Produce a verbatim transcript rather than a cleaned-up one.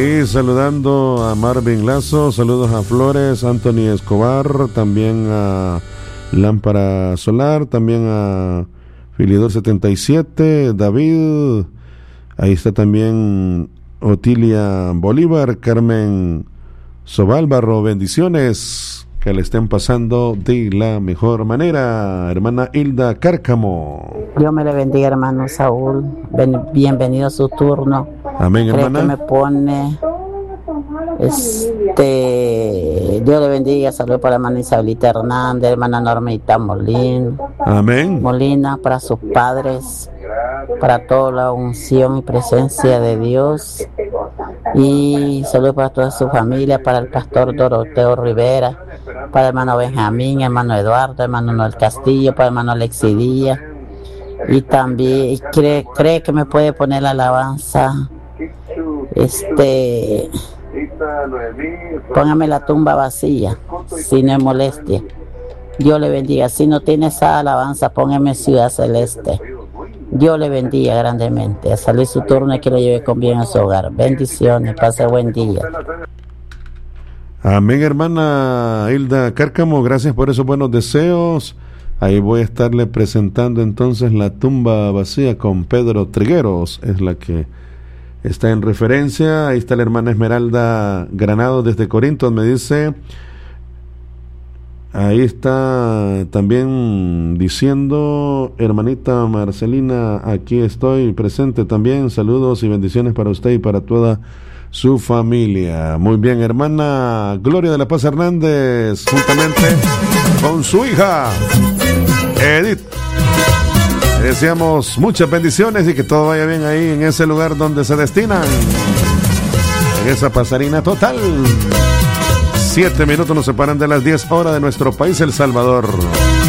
Y saludando a Marvin Lazo, saludos a Flores, Anthony Escobar, también a Lámpara Solar, también a Filidor setenta y siete, David, ahí está también Otilia Bolívar, Carmen Sobálvaro, bendiciones, que le estén pasando de la mejor manera. Hermana Hilda Cárcamo. Dios me le bendiga, hermano Saúl. Ben, bienvenido a su turno. Amén, hermana. Que me pone, este, Dios le bendiga. Saludos para la hermana Isabelita Hernández, hermana Normita Molina. Amén. Molina, para sus padres, para toda la unción y presencia de Dios. Y saludos para toda su familia, para el pastor Doroteo Rivera, para el hermano Benjamín, hermano Eduardo, hermano Noel Castillo, para el hermano Alexi Díaz. Y también cree, cree que me puede poner la alabanza, este, póngame La tumba vacía, si no es molestia. Dios le bendiga. Si no tiene esa alabanza, póngame Ciudad Celeste. Dios le bendiga grandemente. A salir su turno y que lo lleve con bien a su hogar. Bendiciones, pase buen día. Amén, hermana Hilda Cárcamo, gracias por esos buenos deseos. Ahí voy a estarle presentando entonces La tumba vacía con Pedro Trigueros, es la que está en referencia. Ahí está la hermana Esmeralda Granado desde Corinto, me dice. Ahí está también diciendo, hermanita Marcelina, aquí estoy presente también, saludos y bendiciones para usted y para toda su familia. Muy bien, hermana Gloria de la Paz Hernández, juntamente con su hija Edith. Le deseamos muchas bendiciones y que todo vaya bien ahí en ese lugar donde se destinan, en esa pasarina total. Siete minutos nos separan de las diez horas de nuestro país, El Salvador.